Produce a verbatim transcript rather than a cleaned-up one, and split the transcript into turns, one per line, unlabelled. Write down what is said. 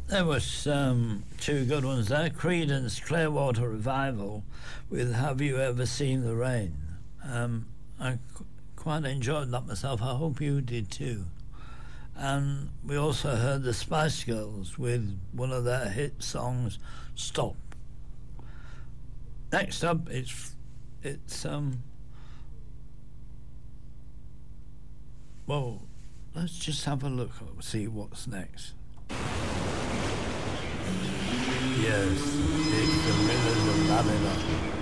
There was um, two good ones there. Creedence Clearwater Revival with Have You Ever Seen the Rain? Um, I qu- quite enjoyed that myself. I hope you did too. And we also heard the Spice Girls with one of their hit songs, Stop. Next up, it's it's um. Well, let's just have a look and see what's next. Yes, it's the Millers of Babylon.